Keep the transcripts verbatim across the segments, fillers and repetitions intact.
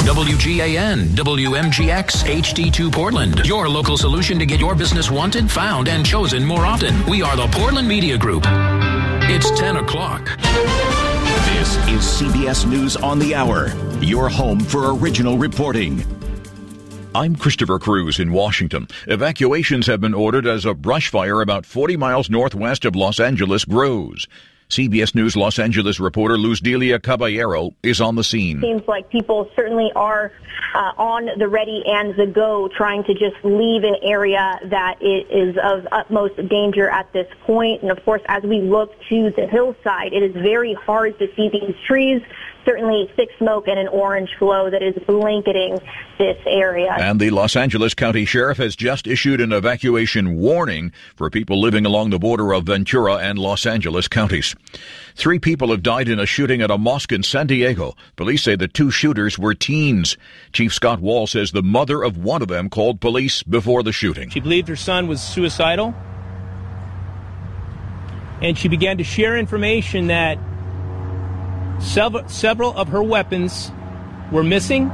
W G A N, W M G X, H D two Portland. Your local solution to get your business wanted, found, and chosen more often. We are the Portland Media Group. It's ten o'clock. This is C B S News on the Hour, your home for original reporting. I'm Christopher Cruz in Washington. Evacuations have been ordered as a brush fire about forty miles northwest of Los Angeles grows. C B S News Los Angeles reporter Luz Delia Caballero is on the scene. Seems like people certainly are uh, on the ready and the go, trying to just leave an area that is of utmost danger at this point. And of course, as we look to the hillside, it is very hard to see these trees. Certainly thick smoke and an orange glow that is blanketing this area. And the Los Angeles County Sheriff has just issued an evacuation warning for people living along the border of Ventura and Los Angeles counties. Three people have died in a shooting at a mosque in San Diego. Police say the two shooters were teens. Chief Scott Wall says the mother of one of them called police before the shooting. She believed her son was suicidal, and she began to share information that Several, several of her weapons were missing.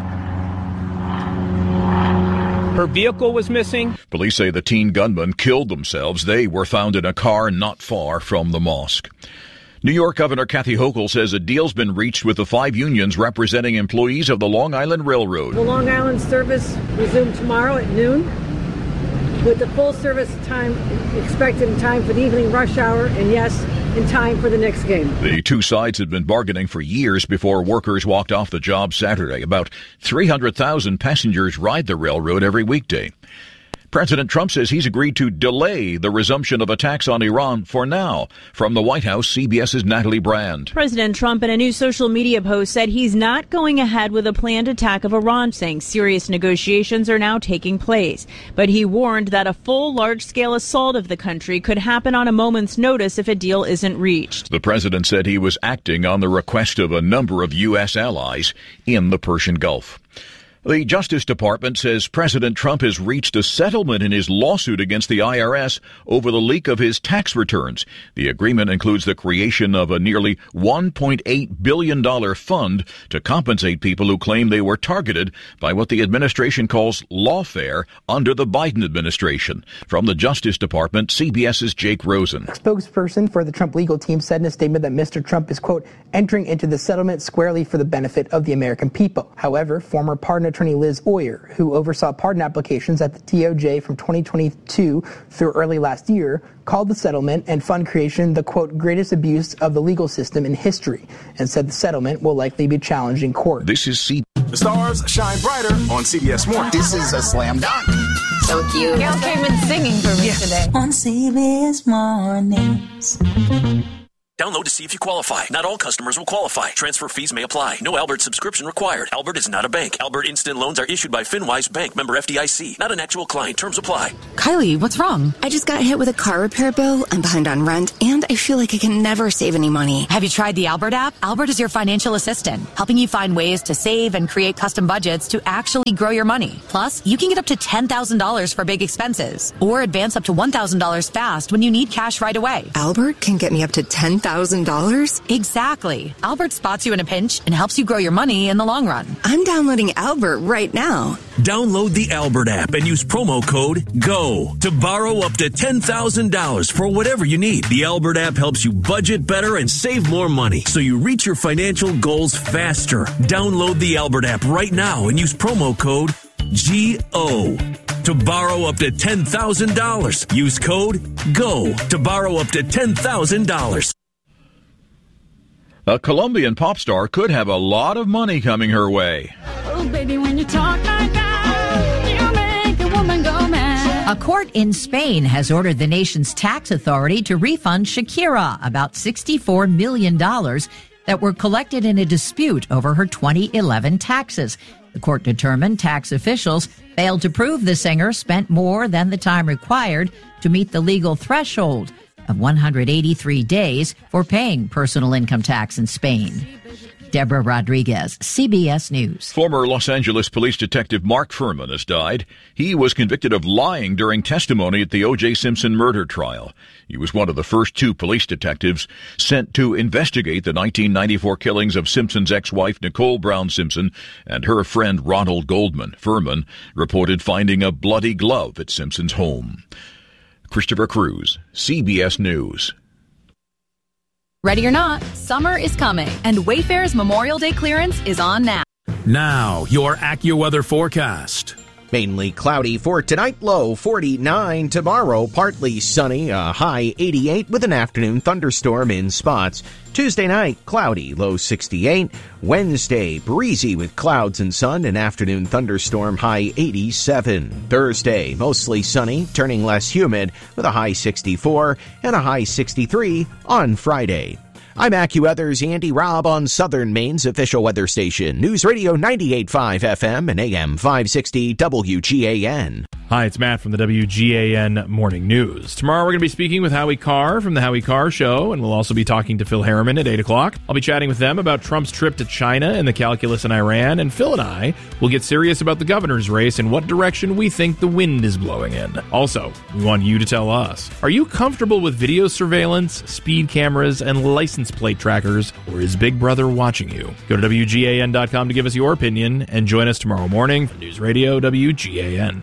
Her vehicle was missing. Police say the teen gunmen killed themselves. They were found in a car not far from the mosque. New York Governor Kathy Hochul says a deal's been reached with the five unions representing employees of the Long Island Railroad. The Long Island service resumed tomorrow at noon, with the full service time expected in time for the evening rush hour, and yes, in time for the next game. The two sides had been bargaining for years before workers walked off the job Saturday. About three hundred thousand passengers ride the railroad every weekday. President Trump says he's agreed to delay the resumption of attacks on Iran for now. From the White House, CBS's Natalie Brand. President Trump in a new social media post said he's not going ahead with a planned attack of Iran, saying serious negotiations are now taking place. But he warned that a full large-scale assault of the country could happen on a moment's notice if a deal isn't reached. The president said he was acting on the request of a number of U S allies in the Persian Gulf. The Justice Department says President Trump has reached a settlement in his lawsuit against the I R S over the leak of his tax returns. The agreement includes the creation of a nearly one point eight billion dollars fund to compensate people who claim they were targeted by what the administration calls lawfare under the Biden administration. From the Justice Department, CBS's Jake Rosen. A spokesperson for the Trump legal team said in a statement that Mister Trump is, quote, entering into the settlement squarely for the benefit of the American people. However, former pardon attorney Liz Oyer, who oversaw pardon applications at the D O J from twenty twenty-two through early last year, called the settlement and fund creation the, quote, greatest abuse of the legal system in history, and said the settlement will likely be challenged in court. This is C. The stars shine brighter on C B S Morning. This is a slam dunk. So cute. Gail came in singing for me yeah. today. On C B S Mornings. Download to see if you qualify. Not all customers will qualify. Transfer fees may apply. No Albert subscription required. Albert is not a bank. Albert Instant Loans are issued by FinWise Bank, member F D I C. Not an actual client. Terms apply. Kylie, what's wrong? I just got hit with a car repair bill. I'm behind on rent, and I feel like I can never save any money. Have you tried the Albert app? Albert is your financial assistant, helping you find ways to save and create custom budgets to actually grow your money. Plus, you can get up to ten thousand dollars for big expenses, or advance up to one thousand dollars fast when you need cash right away. Albert can get me up to ten thousand dollars? Exactly. Albert spots you in a pinch and helps you grow your money in the long run. I'm downloading Albert right now. Download the Albert app and use promo code GO to borrow up to ten thousand dollars for whatever you need. The Albert app helps you budget better and save more money so you reach your financial goals faster. Download the Albert app right now and use promo code G O to borrow up to ten thousand dollars. Use code GO to borrow up to ten thousand dollars. A Colombian pop star could have a lot of money coming her way. Oh, baby, when you talk like that, you make a woman go mad. A court in Spain has ordered the nation's tax authority to refund Shakira about sixty-four million dollars that were collected in a dispute over her twenty eleven taxes. The court determined tax officials failed to prove the singer spent more than the time required to meet the legal threshold of one hundred eighty-three days for paying personal income tax in Spain. Deborah Rodriguez, C B S News. Former Los Angeles police detective Mark Fuhrman has died. He was convicted of lying during testimony at the O J Simpson murder trial. He was one of the first two police detectives sent to investigate the nineteen ninety-four killings of Simpson's ex-wife Nicole Brown Simpson and her friend Ronald Goldman. Fuhrman reported finding a bloody glove at Simpson's home. Christopher Cruz, C B S News. Ready or not, summer is coming, and Wayfair's Memorial Day clearance is on now. Now, your AccuWeather forecast. Mainly cloudy for tonight, low forty-nine. Tomorrow, partly sunny, a high eighty-eight with an afternoon thunderstorm in spots. Tuesday night, cloudy, low sixty-eight. Wednesday, breezy with clouds and sun, an afternoon thunderstorm, high eighty-seven. Thursday, mostly sunny, turning less humid with a high sixty-four and a high sixty-three on Friday. I'm AccuWeather's Andy Robb on Southern Maine's official weather station, News Radio ninety-eight point five F M and A M five sixty W G A N. Hi, it's Matt from the W G A N Morning News. Tomorrow we're going to be speaking with Howie Carr from the Howie Carr Show, and we'll also be talking to Phil Harriman at eight o'clock. I'll be chatting with them about Trump's trip to China and the calculus in Iran, and Phil and I will get serious about the governor's race and what direction we think the wind is blowing in. Also, we want you to tell us, are you comfortable with video surveillance, speed cameras, and license plate trackers, or is Big Brother watching you? Go to W G A N dot com to give us your opinion, and join us tomorrow morning for News Radio W G A N.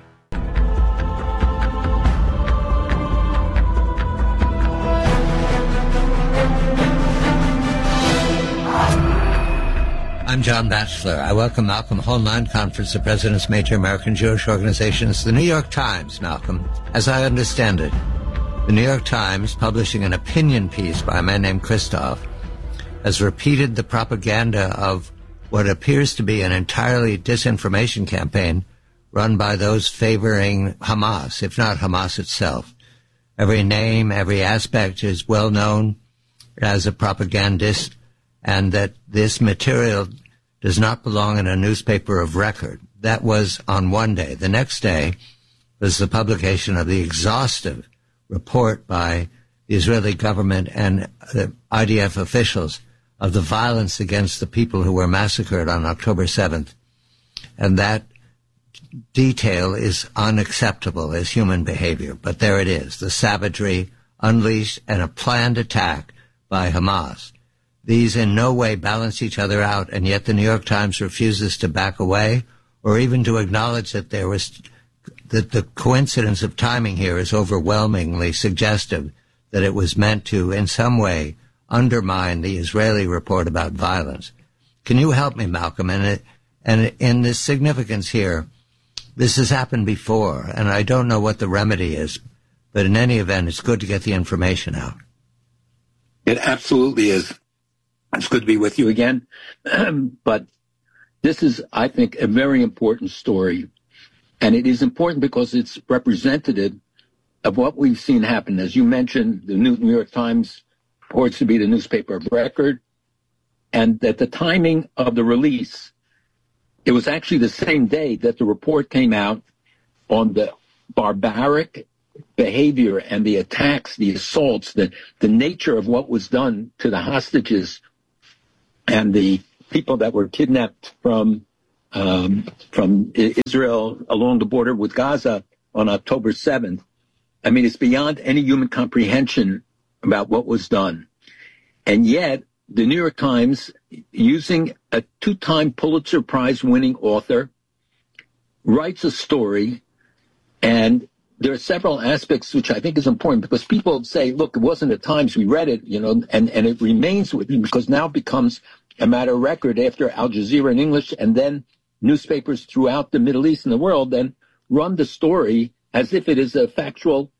I'm John Batchelor. I welcome Malcolm Holman, Conference of Presidents, major American Jewish organizations. The New York Times, Malcolm, as I understand it, the New York Times, publishing an opinion piece by a man named Christoph, has repeated the propaganda of what appears to be an entirely disinformation campaign run by those favoring Hamas, if not Hamas itself. Every name, every aspect is well known as a propagandist, and that this material does not belong in a newspaper of record. That was on one day. The next day was the publication of the exhaustive report by the Israeli government and the I D F officials of the violence against the people who were massacred on October seventh. And that detail is unacceptable as human behavior. But there it is, the savagery unleashed and a planned attack by Hamas. These in no way balance each other out, and yet the New York Times refuses to back away or even to acknowledge that there was that the coincidence of timing here is overwhelmingly suggestive that it was meant to, in some way, undermine the Israeli report about violence. Can you help me, Malcolm? And, it, and in this significance here, this has happened before, and I don't know what the remedy is, but in any event, it's good to get the information out. It absolutely is. It's good to be with you again. But this is, I think, a very important story. And it is important because it's representative of what we've seen happen. As you mentioned, the New York Times purports to be the newspaper of record. And that the timing of the release, it was actually the same day that the report came out on the barbaric behavior and the attacks, the assaults, the, the nature of what was done to the hostages and the people that were kidnapped from um, from Israel along the border with Gaza on October seventh. I mean, it's beyond any human comprehension about what was done. And yet, the New York Times, using a two-time Pulitzer Prize-winning author, writes a story, and there are several aspects which I think is important because people say, look, it wasn't at Times, we read it, you know, and, and it remains with you because now it becomes a matter of record after Al Jazeera in English and then newspapers throughout the Middle East and the world then run the story as if it is a factual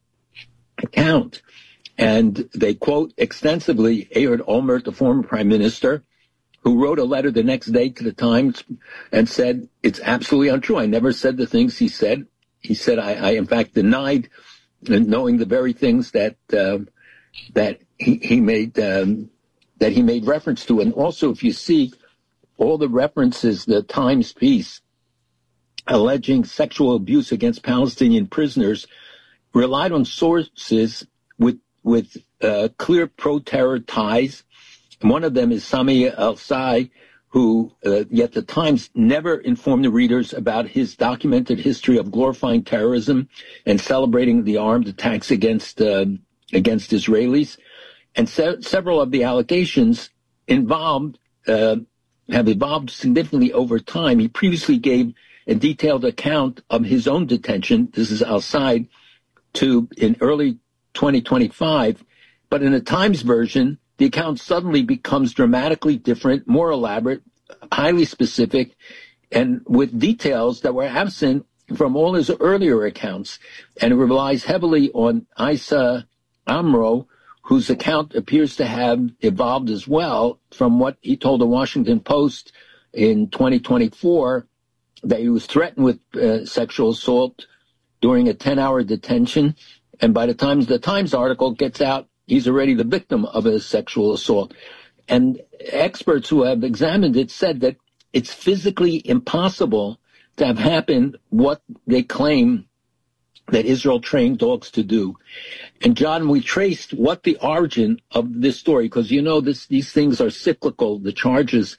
account. And they quote extensively Ehud Olmert, the former prime minister, who wrote a letter the next day to the Times and said, it's absolutely untrue. I never said the things he said. He said, I, I in fact, denied knowing the very things that uh, that he, he made um, that he made reference to. And also, if you see all the references, the Times piece alleging sexual abuse against Palestinian prisoners relied on sources with with uh, clear pro-terror ties One of them is Sami Al-Sai, who, uh, yet the Times never informed the readers about his documented history of glorifying terrorism and celebrating the armed attacks against uh, against Israelis. And se- several of the allegations involved uh, have evolved significantly over time. He previously gave a detailed account of his own detention. This is Al-Sai, to in early twenty twenty-five, but in the Times version, the account suddenly becomes dramatically different, more elaborate, highly specific, and with details that were absent from all his earlier accounts. And it relies heavily on Isa Amro, whose account appears to have evolved as well from what he told the Washington Post in twenty twenty-four, that he was threatened with uh, sexual assault during a ten-hour detention. And by the time the Times article gets out, he's already the victim of a sexual assault. And experts who have examined it said that it's physically impossible to have happened what they claim that Israel trained dogs to do. And John, we traced what the origin of this story, because you know this, these things are cyclical, the charges.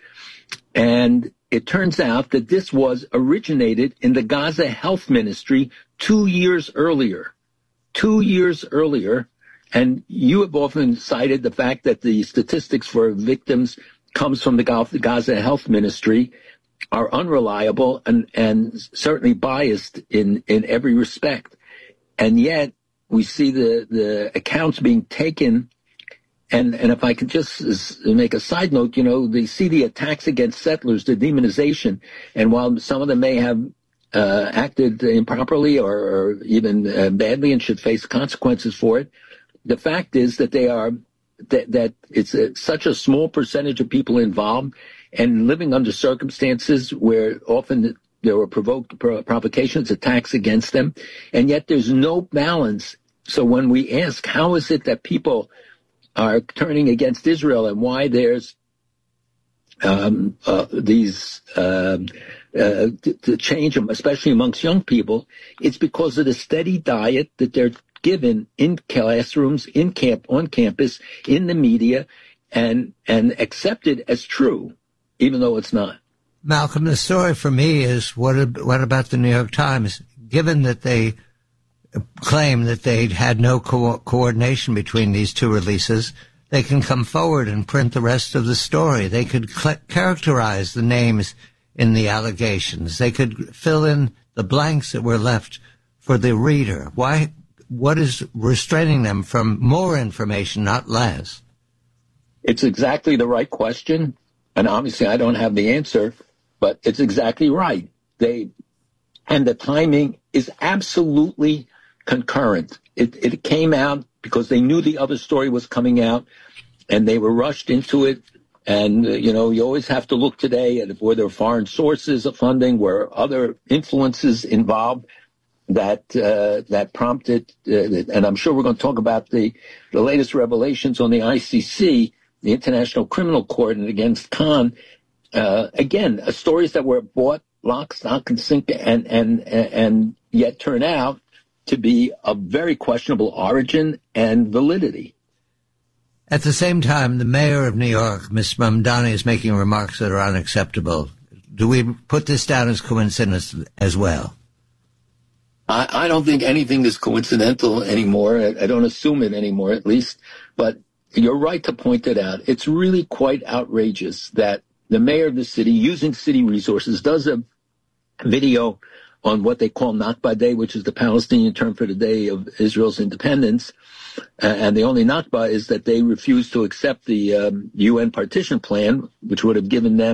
And it turns out that this was originated in the Gaza Health Ministry two years earlier. Two years earlier. And you have often cited the fact that the statistics for victims comes from the Gaza Health Ministry are unreliable and, and certainly biased in, in every respect. And yet we see the, the accounts being taken. And, and if I could just make a side note, you know, they see the attacks against settlers, the demonization. And while some of them may have uh, acted improperly or, or even uh, badly and should face consequences for it, the fact is that they are that, that it's a, such a small percentage of people involved and living under circumstances where often there were provoked provocations, attacks against them, and yet there's no balance. So when we ask how is it that people are turning against Israel and why there's um, uh, these uh, uh, the change, especially amongst young people, it's because of the steady diet that they're given in classrooms, in camp, on campus, in the media, and and accepted as true, even though it's not. Malcolm, the story for me is what what about the New York Times? Given that they claim that they had no co- coordination between these two releases, they can come forward and print the rest of the story. They could cl- characterize the names in the allegations. They could fill in the blanks that were left for the reader. Why? What is restraining them from more information, not less? It's exactly the right question. And obviously I don't have the answer, but it's exactly right. They, and the timing is absolutely concurrent. It, it came out because they knew the other story was coming out and they were rushed into it. And, uh, you know, you always have to look today at were there foreign sources of funding, were other influences involved that uh, that prompted, uh, and I'm sure we're going to talk about the, the latest revelations on the I C C, the International Criminal Court, and against Khan. Uh, again, uh, stories that were bought lock, stock, and sink, and and and yet turn out to be of very questionable origin and validity. At the same time, the mayor of New York, Miz Mamdani, is making remarks that are unacceptable. Do we put this down as coincidence as well? I, I don't think anything is coincidental anymore. I, I don't assume it anymore, at least. But you're right to point it out. It's really quite outrageous that the mayor of the city, using city resources, does a video on what they call Nakba Day, which is the Palestinian term for the day of Israel's independence. Uh, and the only Nakba is that they refused to accept the um, U N partition plan, which would have given them